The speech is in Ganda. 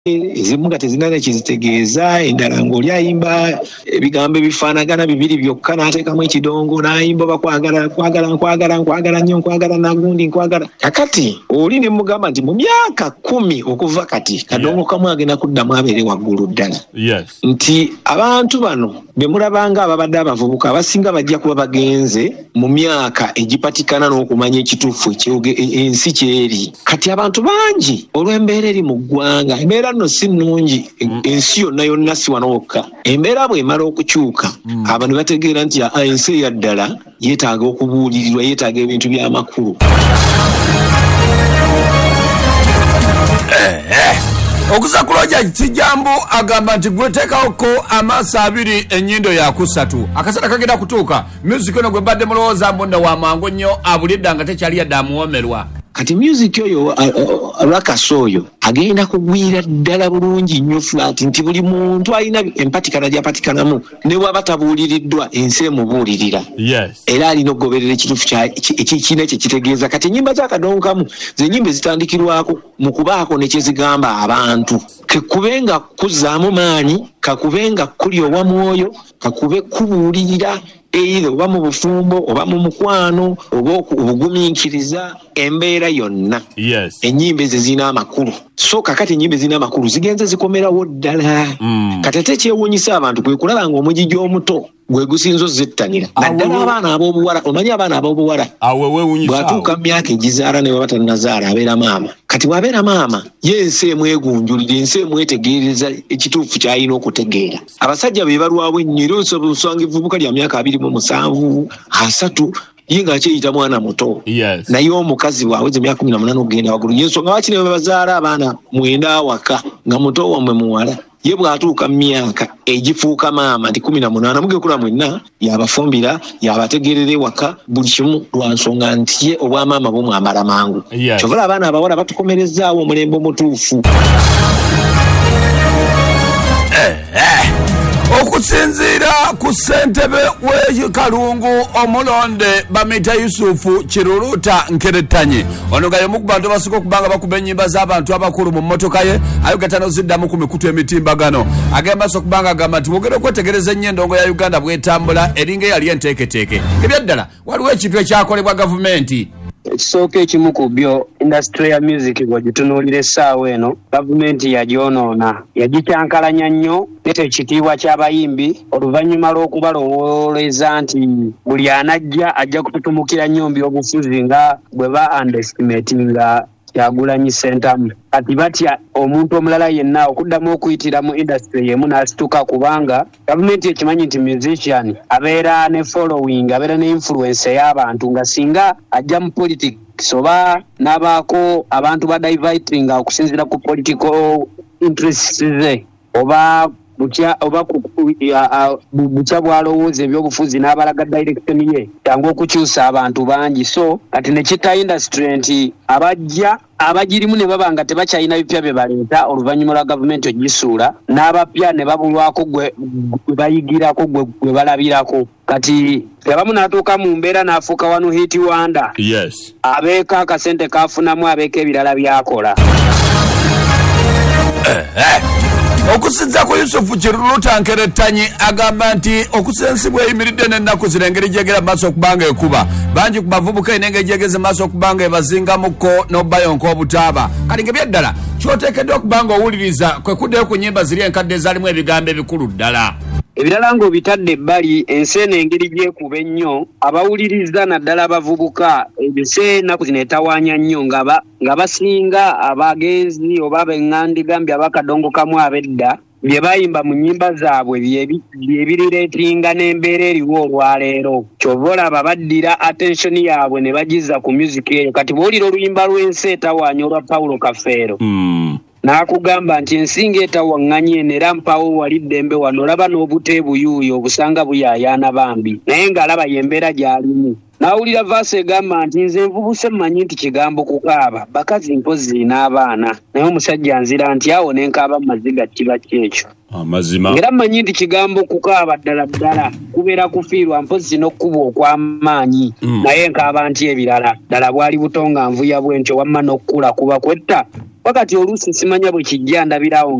ezimu nga tezinana kizitegeeza, endala ng'oli ayimba ebigambo ebifaanagana bibiri byokka n'ateekamu ekidongo n'ayimba nkwagala nnyo nkwagala nagundi nkwagala. Kakati oli ne mugamba nti mu myaka 10 okuva kati kadongo kamu agenda kuddamu abeere waggulu ddala. Nti abantu bano be mulabanga ababadde abavubuka abasinga bajja kuba bagenze mu myaka egipatikana n'okumanya ekituufu ensi kyeri. Kati abantu bangi olw'embeera eri mu ggwanga, embeera nno si nnungi, ensi yonna si wano wokka. Embeera bw'emala okukyuka abantu bategeera nti ensi eyaddala yeetaaga okubuulirirwa, yeetaaga ebintu by'amakulu. Okuza kuloja Kijambo agamba nti gweteekawoko amaaso 2 ennyindo ya 3 akasana kagenda kutuuka music eno gwe badde mulowooza mbunda wa mangu nnyo abulidda nga tekyali yadde amuwomerwa. Kati music oyo Rakas oyo agenda kugwira ddala bulungi nnyo flat nti buli muntu alina empatikana gy'apatikanamu ne bw'aba tabuuliriddwa ensi emubuulirira. Era alina okugoberera ekituufu ekikina kye kitegeeza. Kati ennyimba za Kadongo Kamu ze nnyimba ezitandikirwako mu kubaako ne kye zigamba abantu. Kekubenga kuzzaamu maanyi, kakubenga kuli owa mwoyo, kakube kubuulirira either oba mu bufumbo oba mu mukwano oba obugumiikiriza embeera yonna. Ennyimba ezo zirina amakulu. So kakati ennyimba ezirina amakulu zigenze zikomerawo ddala. Kati ate ekyewuunyisa abantu kwe kulaba ng'omugigi omuto gwe gusinza ozzettanira. Naddala abaana ab'obuwala, omanyi abaana ab'obuwala bw'atuuka mu myaka egizaala ne baba tannazaala abeera maama. Kati bw'abeera maama ye ensi emwegunjulira, ensi emwetegeereza ekituufu ky'alina okutegeera. Abasajja be balwawo ennyo era osanga evvubuka lya myaka 27 3 ye nga kyeyita mwana muto. Naye omukazi bw'aweza emyaka 18 okugenda waggulu, y'ensonga lwaki ne bazaala abaana 9 awaka nga muto wammwe muwala. Ye bw'atuuka mu myaka egifuuka maama nti 18 mugekula mwenna yabafumbira yabategerera ewaka buli kimu lwa nsonga nti ye obwamaama bumwambala mangu. Kyovala abaana abawala batukomerezaawo omulembe omutuufu. Okusinziira ku ssentebe w'Kalungu omulonde Bamita Yusufu Kiruluta Nkerettanyi, ono nga y'omu ku bantu abasooka okubanga bakuba ennyimba z'abantu abakulu mu mmotoka ye ayogata n'oziddamu ku mikutu emitimbagano. Agamba okubanga agamba nti bwogera okwetegereza ennyo endongo ya Uganda bw'etambula eringa eyali enteeketeeke. Ebyaddala waliwo ekintu ekyakolebwa gavumenti. Ekisooka ekimu ku byo industry ya music bw'ogitunuulira essaawa eno gavumenti yagyonoona, yagikyankalanya nnyo n'ekitiibwa ky'abayimbi oluvannyuma lw'okubalowooleza nti buli anajja ajja kututumukira nnyo by'obufuzi nga bwe ba underestimatinga Kyagulanyi Ssentamu. Kati batya omuntu omulala yenna okuddamu okuyitira mu industry yemu n'asituka, kubanga gavumenti ekimanyi nti musician abeera ne following, abeera ne influence y'abantu, nga singa ajja mu politics oba n'abaako abantu ba diverting okusinziira ku political interests ze oba bukya bwalowooza ebyobufuzi n'abalaga direction ye tangu okukyusa abantu bangi. So kati ne kita industry nti abagirimu ne baba nga tebakyalina bipya bye baleeta oluvannyuma lwa gavumenti ogisuula, n'abapya ne babulwako gwe bayigirako gwe balabirako. Kati abamu n'atuuka mu mbeera n'afuuka wano hit wonder. Abeeko akasente kaafunamu, abeeko ebirala byakola. Okusinza ku Yusufu Kiruluta Nkerettanyi agamba nti okusensibwa eyimiridde n'ennaku zino engeri gyegera maaso okubanga ekuba bangi ku bavubuka engeri gyegeze maaso okubanga ebazingamukko n'obbayonka obutaaba. Kati ng'ebyaddala ky'oteekeddwa okubanga owuliriza kwe kuddayo ku nnyimba ziri enkadde ezalimu ebigambo ebikulu ddala. Ebirala ng'obitadde ebbali, ensi eno engeri gyekuba ennyo, abawuliriza naddala abavubuka ensi ennaku zino etawaanya nnyo nga basinga abagenzi oba ab'eŋŋandigambye ab'Akadongo Kamu ab'edda bye bayimba mu nnyimba zaabwe byebirireetinga n'embeera eriwo olwaleero. Kyova olaba baddira attention yaabwe ne bagiza ku music eyo. Kati bw'olira oluyimba lw'ensi etawaanya olwa Paulo Kafeero n'akugamba nti ensinga etawaŋŋanye eno era mpawo wali ddembe wano, olaba n'obuteebuyuuyo obusanga buyaayaana bambi, naye ng'alaba y'embeera gy'alimu. N'awulira vaasi egamba nti nze nvubuse mmanyi nti kigambo kukaaba, bakazi mpozi n'abaana, naye omusajja nzira nti awo ne nkaaba mu maziga kiba kyekyo. Amazima. Era mmanyi nti kigambo kukaaba ddala ddala kubeera kufiirwa mpozi n'okkuba okw'amaanyi, naye nkaaba nti ebirala ddala bwali butonga nvuya bwentyo wamma n'okkula kuba kwetta wakati oluusi simanya bwe kijja ndabirawo